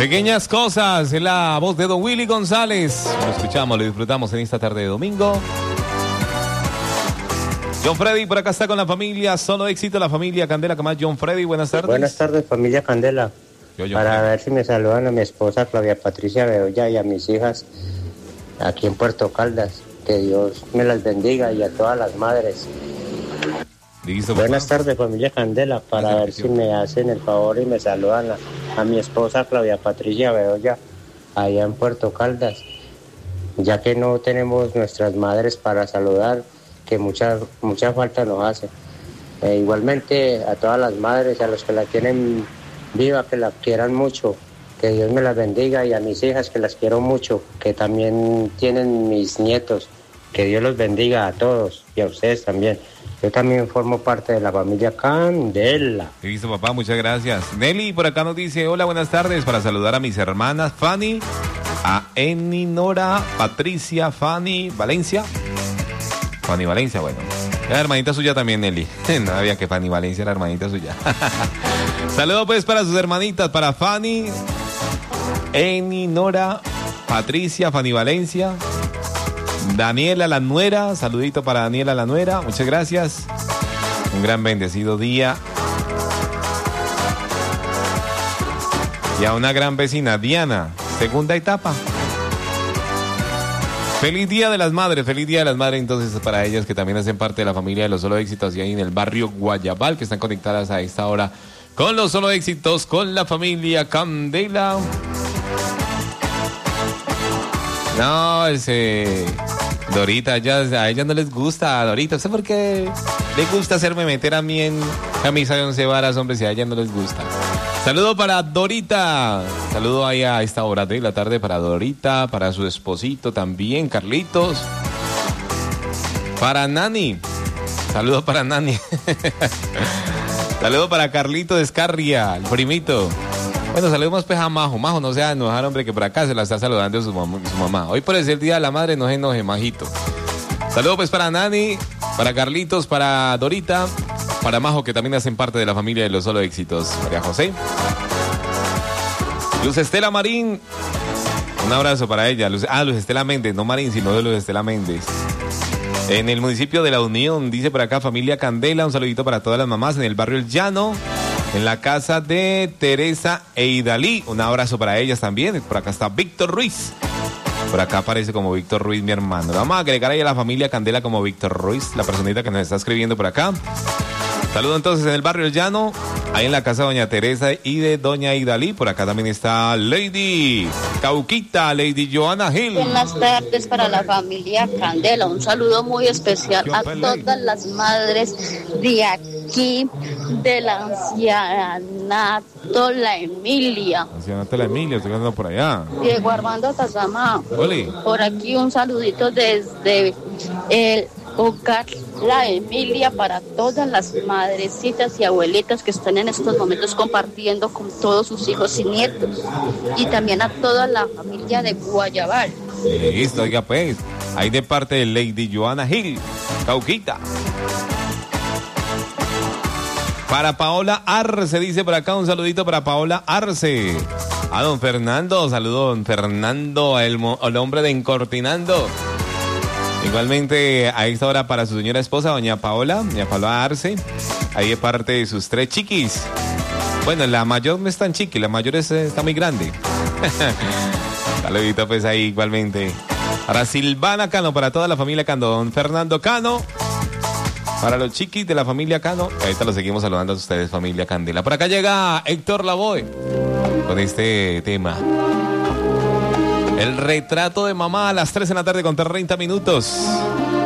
Pequeñas cosas, en la voz de Don Willy González. Lo escuchamos, lo disfrutamos en esta tarde de domingo. John Freddy, por acá está con la familia, solo éxito, la familia Candela. ¿Qué más, John Freddy? Buenas tardes. Buenas tardes, familia Candela. Para ver si me saludan a mi esposa Claudia Patricia Bedoya y a mis hijas aquí en Puerto Caldas. Que Dios me las bendiga y a todas las madres. Listo, buenas tardes, familia Candela, para ver si me hacen el favor y me saludan a mi esposa Claudia Patricia Bedoya allá en Puerto Caldas, ya que no tenemos nuestras madres para saludar, que mucha falta nos hace. Igualmente a todas las madres, a los que la tienen viva, que la quieran mucho, que Dios me las bendiga, y a mis hijas, que las quiero mucho, que también tienen mis nietos, que Dios los bendiga a todos y a ustedes también. Yo también formo parte de la familia Candela. Listo, papá, muchas gracias. Nelly por acá nos dice: hola, buenas tardes, para saludar a mis hermanas Fanny, a Eni, Nora, Patricia, Fanny Valencia, bueno, la hermanita suya también, Nelly. No sabía que Fanny Valencia era hermanita suya. Saludos pues para sus hermanitas, para Fanny, Eni, Nora, Patricia, Fanny Valencia, Daniela la nuera, saludito para Daniela la nuera, muchas gracias. Un gran bendecido día. Y a una gran vecina, Diana, segunda etapa. Feliz Día de las Madres, entonces para ellas que también hacen parte de la familia de los Solo Éxitos y ahí en el barrio Guayabal, que están conectadas a esta hora con los Solo Éxitos, con la familia Candela. No, Dorita, a ella no les gusta, Dorita. ¿Usted por qué le gusta hacerme meter a mí en camisa de 11 varas, hombre, si a ella no les gusta? Saludo para Dorita. Saludo ahí a esta hora de la tarde para Dorita, para su esposito también, Carlitos. Para Nani. Saludo para Nani. Saludo para Carlito de Escarria, el primito. Bueno, saludemos pues a Majo. Majo, no sea enojar, hombre, que por acá se la está saludando su mamá. Hoy por ser el Día de la Madre, no se enoje, Majito. Saludos pues para Nani, para Carlitos, para Dorita, para Majo, que también hacen parte de la familia de los Solo Éxitos. María José. Luz Estela Marín. Un abrazo para ella. Luz Estela Méndez, no Marín, sino de Luz Estela Méndez. En el municipio de La Unión, dice por acá, familia Candela. Un saludito para todas las mamás en el barrio El Llano. En la casa de Teresa e Idalí. Un abrazo para ellas también. Por acá está Víctor Ruiz. Por acá aparece como Víctor Ruiz, mi hermano. Vamos a agregar ahí a la familia Candela como Víctor Ruiz, la personita que nos está escribiendo por acá. Saludo entonces en el barrio El Llano, ahí en la casa de doña Teresa y de doña Idalí. Por acá también está Lady Cauquita, Lady Joana Gil. Buenas tardes para la familia Candela. Un saludo muy especial a todas las madres de aquí, del ancianato La Emilia. Ancianato La Emilia, estoy hablando por allá. Diego Armando Tazamá. Oli. Por aquí un saludito desde el hogar La Emilia para todas las madrecitas y abuelitas que están en estos momentos compartiendo con todos sus hijos y nietos, y también a toda la familia de Guayabal. Listo, oiga pues, ahí de parte de Lady Joana Gil, Cauquita. Para Paola Arce, dice por acá, un saludito para Paola Arce. A don Fernando, saludo don Fernando, el hombre de Encortinando. Igualmente a esta hora para su señora esposa, doña Paola Arce, ahí de parte de sus 3 chiquis. Bueno, la mayor no es tan chiqui, la mayor está muy grande. Saludito pues ahí igualmente. Para Silvana Cano, para toda la familia Cano, don Fernando Cano. Para los chiquis de la familia Cano, ahorita los seguimos saludando a ustedes, familia Candela. Por acá llega Héctor Lavoe con este tema. El retrato de mamá a las 3 de la tarde con 30 minutos.